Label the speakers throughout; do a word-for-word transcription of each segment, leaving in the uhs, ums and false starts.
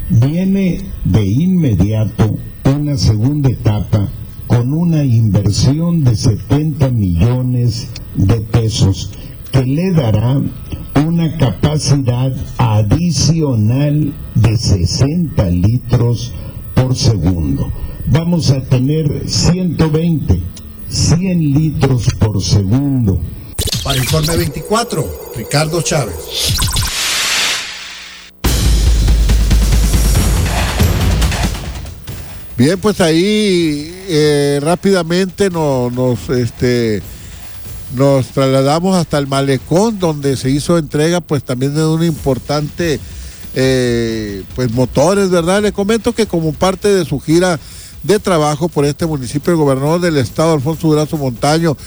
Speaker 1: Viene de inmediato una segunda etapa con una inversión de setenta millones de pesos que le dará una capacidad adicional de sesenta litros por segundo. Vamos a tener ciento veinte, cien litros por segundo.
Speaker 2: Para Informe veinticuatro, Ricardo Chávez.
Speaker 3: Bien, pues ahí eh, rápidamente nos, nos, este, nos trasladamos hasta el malecón, donde se hizo entrega pues también de un importante eh, pues motores, ¿verdad? Le comento que como parte de su gira de trabajo por este municipio, el gobernador del estado, Alfonso Durazo Montaño,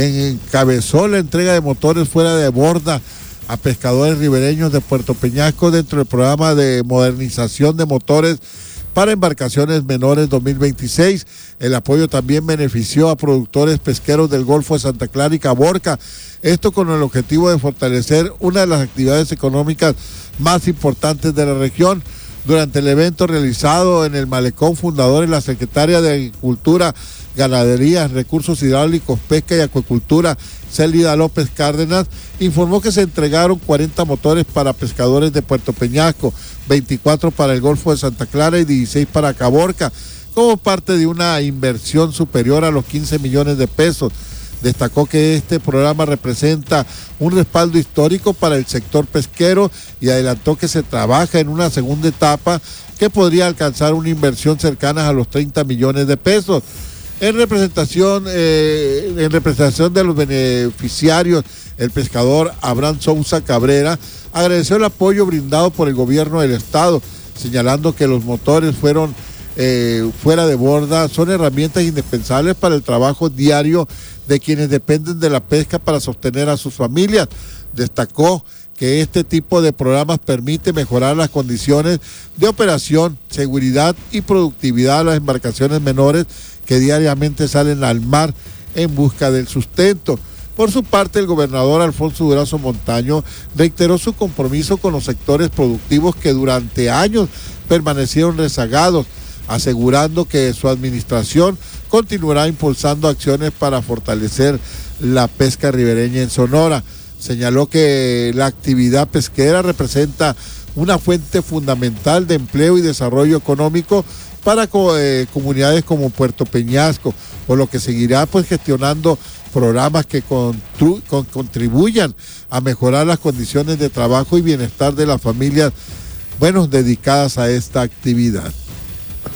Speaker 3: encabezó la entrega de motores fuera de borda a pescadores ribereños de Puerto Peñasco dentro del programa de modernización de motores para embarcaciones menores dos mil veintiséis. El apoyo también benefició a productores pesqueros del Golfo de Santa Clara y Caborca, esto con el objetivo de fortalecer una de las actividades económicas más importantes de la región. Durante el evento realizado en el Malecón Fundador, la secretaria de Agricultura, Ganadería, Recursos Hidráulicos, Pesca y Acuicultura, Célida López Cárdenas, informó que se entregaron cuarenta motores para pescadores de Puerto Peñasco, veinticuatro para el Golfo de Santa Clara y dieciséis para Caborca, como parte de una inversión superior a los quince millones de pesos. Destacó que este programa representa un respaldo histórico para el sector pesquero y adelantó que se trabaja en una segunda etapa que podría alcanzar una inversión cercana a los treinta millones de pesos. En representación, eh, en representación de los beneficiarios, el pescador Abraham Sousa Cabrera agradeció el apoyo brindado por el gobierno del estado, señalando que los motores fueron eh, fuera de borda son herramientas indispensables para el trabajo diario de quienes dependen de la pesca para sostener a sus familias. Destacó que este tipo de programas permite mejorar las condiciones de operación, seguridad y productividad de las embarcaciones menores que diariamente salen al mar en busca del sustento. Por su parte, el gobernador Alfonso Durazo Montaño reiteró su compromiso con los sectores productivos que durante años permanecieron rezagados, asegurando que su administración continuará impulsando acciones para fortalecer la pesca ribereña en Sonora. Señaló que la actividad pesquera representa una fuente fundamental de empleo y desarrollo económico para eh, comunidades como Puerto Peñasco, por lo que seguirá pues gestionando programas que contru- con, contribuyan a mejorar las condiciones de trabajo y bienestar de las familias, bueno, dedicadas a esta actividad.